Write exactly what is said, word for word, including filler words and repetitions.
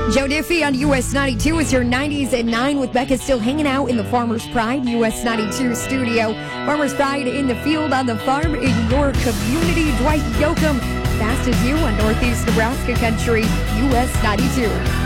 Joe Diffie on U S ninety-two is your nineties at nine with Becca still hanging out in the Farmer's Pride U S ninety-two studio. Farmer's Pride in the field on the farm in your community. Dwight Yoakam, fast as you on Northeast Nebraska Country, U S ninety-two.